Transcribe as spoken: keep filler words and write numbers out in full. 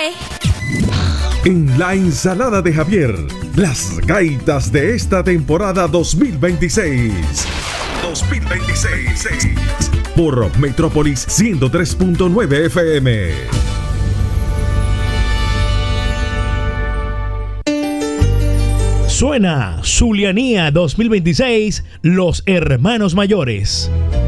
En la ensalada de Javier, las gaitas de esta temporada dos mil veintiséis. dos mil veintiséis. Por Metrópolis ciento tres punto nueve F M. Suena Zulianía dos mil veintiséis, Los Hermanos Mayores.